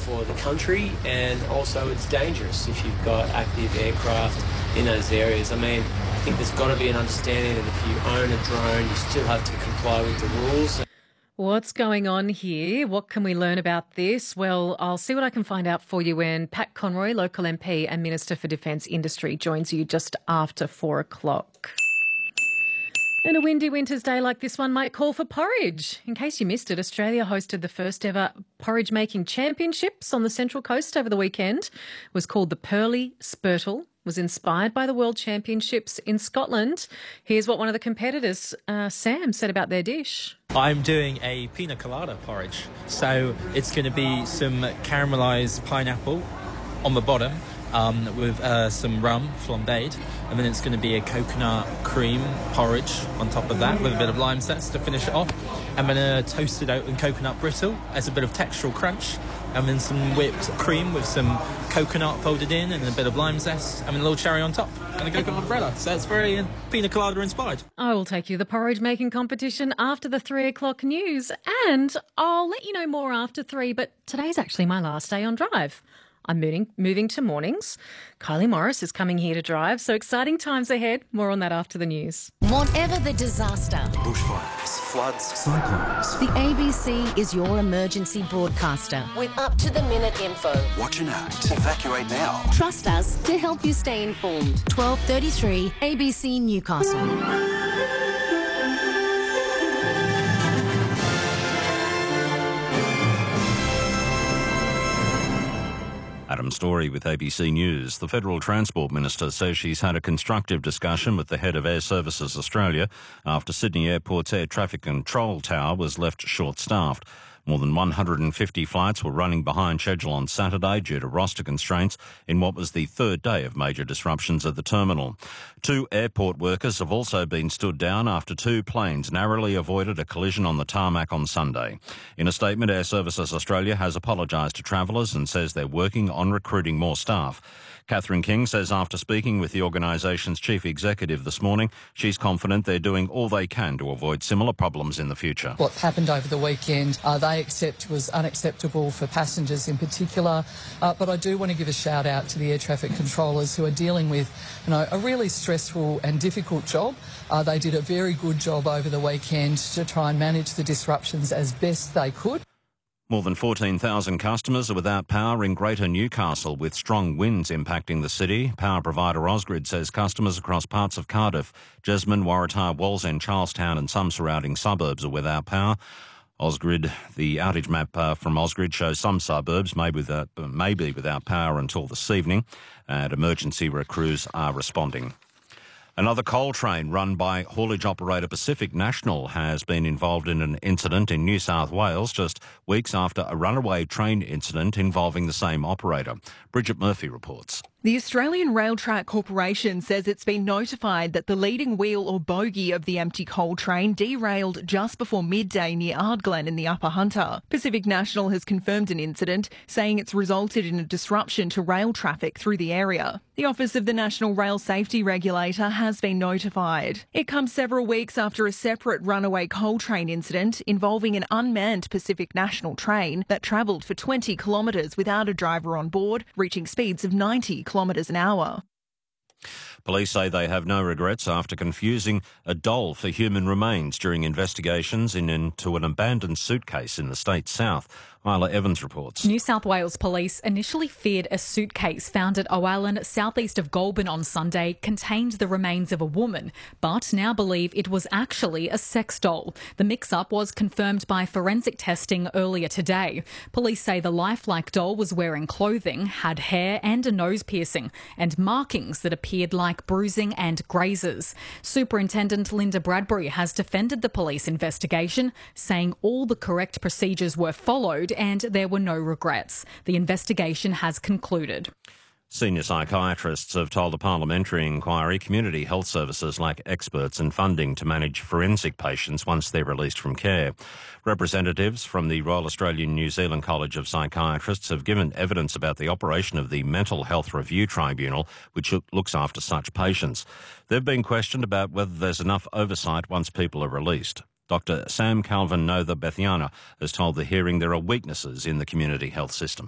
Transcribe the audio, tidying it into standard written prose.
for the country, and also it's dangerous if you've got active aircraft in those areas. I mean, I think there's got to be an understanding that if you own a drone, you still have to comply with the rules. What's going on here? What can we learn about this? Well, I'll see what I can find out for you when Pat Conroy, local MP and Minister for Defence Industry, joins you just after 4 o'clock. And a windy winter's day like this one might call for porridge. In case you missed it, Australia hosted the first ever porridge making championships on the Central Coast over the weekend. It was called the Pearly Spurtle. Was inspired by the World Championships in Scotland. Here's what one of the competitors, Sam, said about their dish. I'm doing a pina colada porridge. So it's going to be some caramelised pineapple on the bottom with some rum flambéed. And then it's going to be a coconut cream porridge on top of that with a bit of lime zest to finish it off. I'm going to toast it out in coconut brittle as a bit of textural crunch. And then some whipped cream with some coconut folded in and a bit of lime zest and a little cherry on top and a coconut umbrella. So it's very pina colada inspired. I will take you to the porridge making competition after the 3 o'clock news, and I'll let you know more after 3, but today's actually my last day on Drive. I'm moving to mornings. Kylie Morris is coming here to drive, so exciting times ahead. More on that after the news. Whatever the disaster, bushfires, floods, cyclones, the ABC is your emergency broadcaster with up-to-the-minute info. Watch and act. Evacuate now. Trust us to help you stay informed. 12:33 ABC Newcastle. Adam Story with ABC News. The Federal Transport Minister says she's had a constructive discussion with the head of Air Services Australia after Sydney Airport's air traffic control tower was left short-staffed. More than 150 flights were running behind schedule on Saturday due to roster constraints in what was the third day of major disruptions at the terminal. 2 airport workers have also been stood down after 2 planes narrowly avoided a collision on the tarmac on Sunday. In a statement, Air Services Australia has apologised to travellers and says they're working on recruiting more staff. Catherine King says after speaking with the organisation's chief executive this morning, she's confident they're doing all they can to avoid similar problems in the future. What happened over the weekend, they accept was unacceptable for passengers in particular. But I do want to give a shout out to the air traffic controllers who are dealing with, a really stressful and difficult job. They did a very good job over the weekend to try and manage the disruptions as best they could. More than 14,000 customers are without power in Greater Newcastle, with strong winds impacting the city. Power provider Ausgrid says customers across parts of Cardiff, Jesmond, Waratah, Wallsend, Charlestown and some surrounding suburbs are without power. Ausgrid, the outage map from Ausgrid shows some suburbs may be without power until this evening, and emergency crews are responding. Another coal train run by haulage operator Pacific National has been involved in an incident in New South Wales just weeks after a runaway train incident involving the same operator. Bridget Murphy reports. The Australian Railtrack Corporation says it's been notified that the leading wheel or bogie of the empty coal train derailed just before midday near Ardglen in the Upper Hunter. Pacific National has confirmed an incident, saying it's resulted in a disruption to rail traffic through the area. The Office of the National Rail Safety Regulator has been notified. It comes several weeks after a separate runaway coal train incident involving an unmanned Pacific National train that travelled for 20 kilometres without a driver on board, reaching speeds of 90 kilometres an hour. Police say they have no regrets after confusing a doll for human remains during investigations into an abandoned suitcase in the state's south. Isla Evans reports. New South Wales police initially feared a suitcase found at Owalan, southeast of Goulburn on Sunday, contained the remains of a woman, but now believe it was actually a sex doll. The mix-up was confirmed by forensic testing earlier today. Police say the lifelike doll was wearing clothing, had hair and a nose piercing, and markings that appeared like bruising and grazes. Superintendent Linda Bradbury has defended the police investigation, saying all the correct procedures were followed and there were no regrets. The investigation has concluded. Senior psychiatrists have told a parliamentary inquiry community health services lack experts and funding to manage forensic patients once they're released from care. Representatives from the Royal Australian New Zealand College of Psychiatrists have given evidence about the operation of the Mental Health Review Tribunal, which looks after such patients. They've been questioned about whether there's enough oversight once people are released. Dr. Sam Calvin Notha Bethiana has told the hearing there are weaknesses in the community health system.